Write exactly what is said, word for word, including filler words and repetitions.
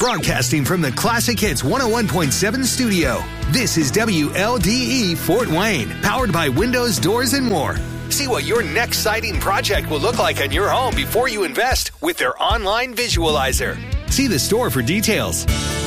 Broadcasting from the Classic Hits one oh one point seven studio, this is W L D E Fort Wayne, powered by Windows, Doors, and more. See what your next siding project will look like in your home before you invest with their online visualizer. See the store for details.